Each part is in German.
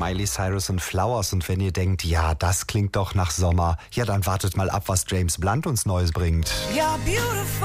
Miley Cyrus und Flowers. Und wenn ihr denkt, ja, das klingt doch nach Sommer, ja, dann wartet mal ab, was James Blunt uns Neues bringt. You're beautiful.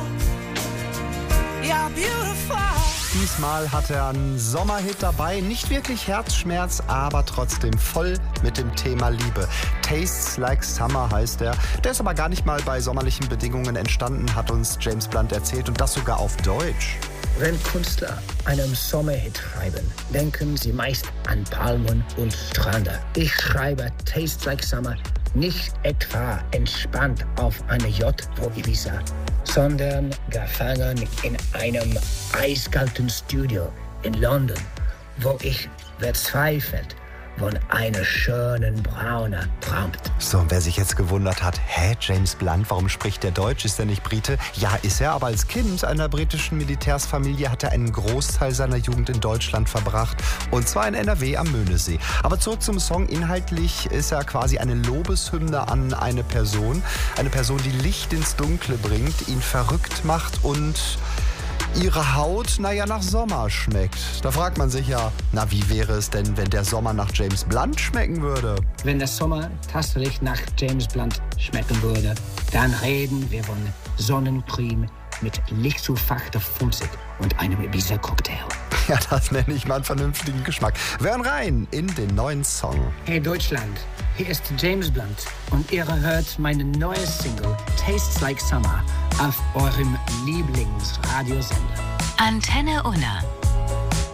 You're beautiful. Diesmal hat er einen Sommerhit dabei, nicht wirklich Herzschmerz, aber trotzdem voll mit dem Thema Liebe. Tastes Like Summer heißt er. Der ist aber gar nicht mal bei sommerlichen Bedingungen entstanden, hat uns James Blunt erzählt, und das sogar auf Deutsch. Wenn Künstler einen Sommerhit schreiben, denken sie meist an Palmen und Strände. Ich schreibe Tastes Like Summer nicht etwa entspannt auf einer Yacht vor Ibiza, sondern gefangen in einem eiskalten Studio in London, wo ich verzweifelt von einer schönen Braune träumt. So, und wer sich jetzt gewundert hat, James Blunt, warum spricht der Deutsch? Ist er nicht Brite? Ja, ist er, aber als Kind einer britischen Militärsfamilie hat er einen Großteil seiner Jugend in Deutschland verbracht, und zwar in NRW am Möhnesee. Aber zurück zum Song. Inhaltlich ist er quasi eine Lobeshymne an eine Person, die Licht ins Dunkle bringt, ihn verrückt macht und ihre Haut, nach Sommer schmeckt. Da fragt man sich ja, wie wäre es denn, wenn der Sommer nach James Blunt schmecken würde? Wenn der Sommer tatsächlich nach James Blunt schmecken würde, dann reden wir von Sonnencreme mit lichtzufachter Funzig und einem Ibiza-Cocktail. Ja, das nenne ich mal einen vernünftigen Geschmack. Wir hören rein in den neuen Song. Hey Deutschland, hier ist James Blunt und ihr hört meine neue Single Tastes Like Summer auf eurem Lieblingsradiosender. Antenne Unna.